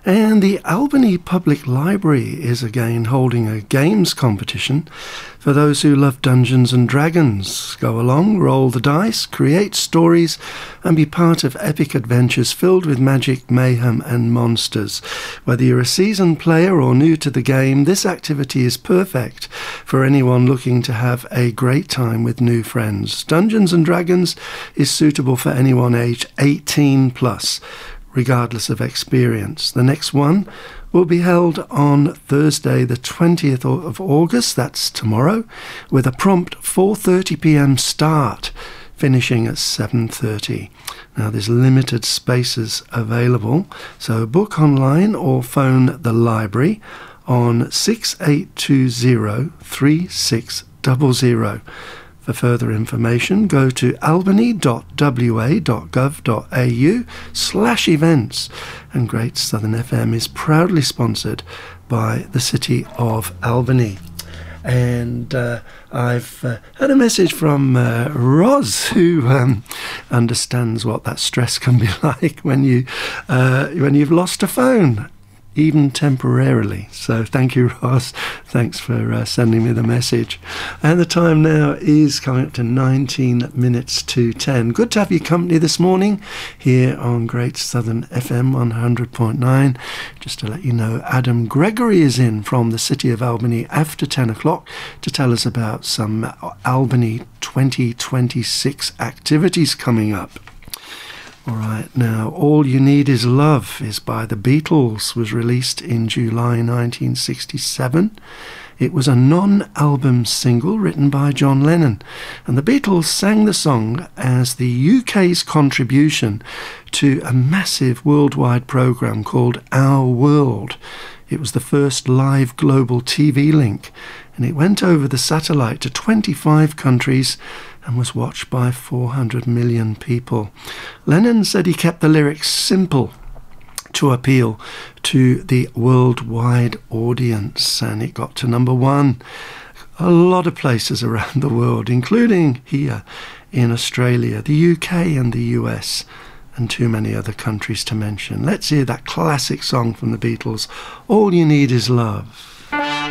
And the Albany Public Library is again holding a games competition for those who love Dungeons and Dragons. Go along, roll the dice, create stories, and be part of epic adventures filled with magic, mayhem, and monsters. Whether you're a seasoned player or new to the game, this activity is perfect for anyone looking to have a great time with new friends. Dungeons and Dragons is suitable for anyone aged 18 plus, regardless of experience. The next one will be held on Thursday the 20th of August, that's tomorrow, with a prompt 4:30 p.m. start, finishing at 7:30. Now there's limited spaces available, so book online or phone the library on 6820-3600. For further information, go to albany.wa.gov.au/events. And Great Southern FM is proudly sponsored by the City of Albany. And I've had a message from Roz, who understands what that stress can be like when you've lost a phone, even temporarily. So thank you, Ross. Thanks for sending me the message. And the time now is coming up to 19 minutes to 10. Good to have your company this morning here on Great Southern FM 100.9. Just to let you know, Adam Gregory is in from the City of Albany after 10 o'clock to tell us about some Albany 2026 activities coming up. All right, now, All You Need Is Love is by the Beatles, was released in July 1967. It was a non-album single written by John Lennon, and the Beatles sang the song as the UK's contribution to a massive worldwide programme called Our World. It was the first live global TV link, and it went over the satellite to 25 countries and was watched by 400 million people. Lennon said he kept the lyrics simple to appeal to the worldwide audience, and it got to number one a lot of places around the world, including here in Australia, the UK and the US, and too many other countries to mention. Let's hear that classic song from the Beatles, All You Need Is Love.